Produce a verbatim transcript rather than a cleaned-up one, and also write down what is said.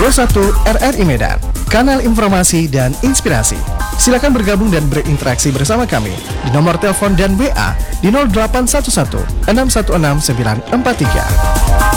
dua puluh satu R R I Medan, kanal informasi dan inspirasi. Silakan bergabung dan berinteraksi bersama kami di nomor telepon dan W A di nol delapan satu satu enam satu enam sembilan empat tiga.